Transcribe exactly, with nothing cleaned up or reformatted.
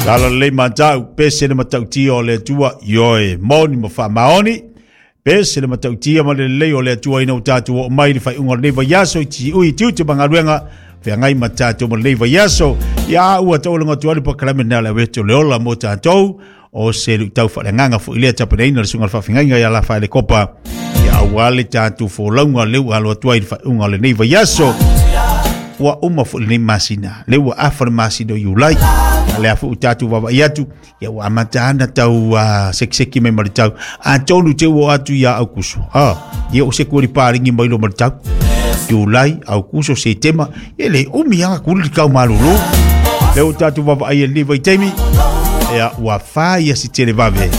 Tala le matau pese le matau tia o le tua yoe moni mo fa maoni pese le matau tia ma le le o le tua ina utatu o mai le fai unga le va yaso ti ui tiu te bangaruenga fe ngai matatu mo le va yaso ya ua tau longa tua le pakalame na le weto le ola mo tatou o se lu tau fa le nganga fu ile tapa nei na sunga fa finga ya la fa le kopa ya wale tatu fo longa le wa lo tua i fa unga le nei va yaso wa uma fu le masina le wa afar masino you like le afu utatu baba yatu ya wa matana tau sekseki me maritau a tonu te wo atu ya akuso ha ye o se ko ri paringi mai lo maritau you like akuso se tema ele umi anga kuli ka malulu le utatu baba ye live temi ya wa fa ya si tele bave